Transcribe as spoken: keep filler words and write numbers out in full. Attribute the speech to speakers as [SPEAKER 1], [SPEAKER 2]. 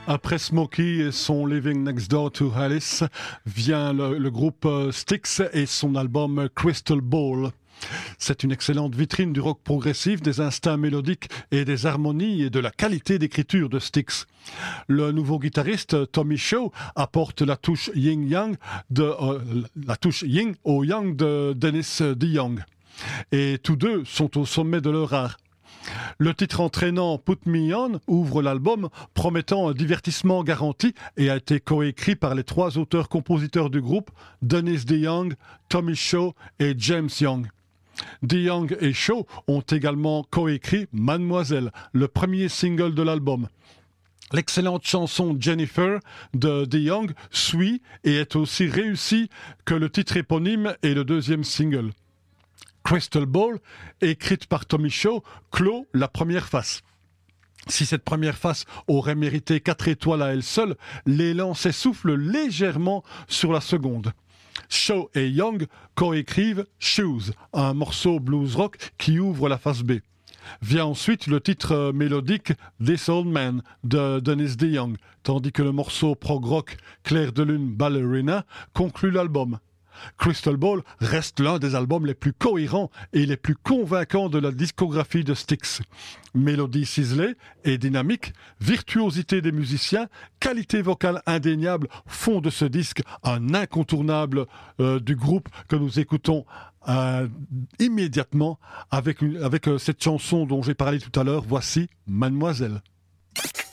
[SPEAKER 1] Après Smokey et son Living Next Door to Alice, vient le, le groupe Styx et son album Crystal Ball. C'est une excellente vitrine du rock progressif, des instincts mélodiques et des harmonies et de la qualité d'écriture de Styx. Le nouveau guitariste Tommy Shaw apporte la touche yin-yang de euh, la touche yin au yang de Dennis DeYoung. Et tous deux sont au sommet de leur art. Le titre entraînant Put Me On ouvre l'album, promettant un divertissement garanti et a été coécrit par les trois auteurs-compositeurs du groupe, Dennis DeYoung, Tommy Shaw et James Young. DeYoung et Shaw ont également coécrit Mademoiselle, le premier single de l'album. L'excellente chanson Jennifer de DeYoung suit et est aussi réussie que le titre éponyme et le deuxième single. Crystal Ball, écrite par Tommy Shaw, clôt la première face. Si cette première face aurait mérité quatre étoiles à elle seule, l'élan s'essouffle légèrement sur la seconde. Shaw et Young coécrivent Shoes, un morceau blues rock qui ouvre la face B. Vient ensuite le titre mélodique This Old Man de Dennis DeYoung, tandis que le morceau prog rock Clair de Lune Ballerina conclut l'album. Crystal Ball reste l'un des albums les plus cohérents et les plus convaincants de la discographie de Styx. Mélodie ciselée et dynamique, virtuosité des musiciens, qualité vocale indéniable font de ce disque un incontournable euh, du groupe que nous écoutons euh, immédiatement avec, une, avec euh, cette chanson dont j'ai parlé tout à l'heure. Voici Mademoiselle.